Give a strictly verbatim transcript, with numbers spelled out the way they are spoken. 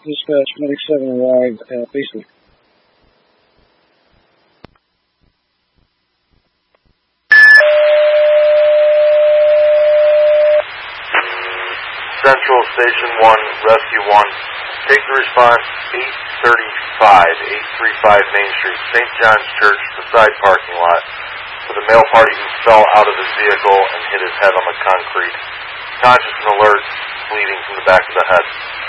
Dispatch, Medic seven arrived at basement. Central Station one, Rescue one. Take the response eight thirty-five, eight thirty-five Main Street, Saint John's Church, the side parking lot, for the male party who fell out of his vehicle and hit his head on the concrete. Conscious and alert, bleeding from the back of the head.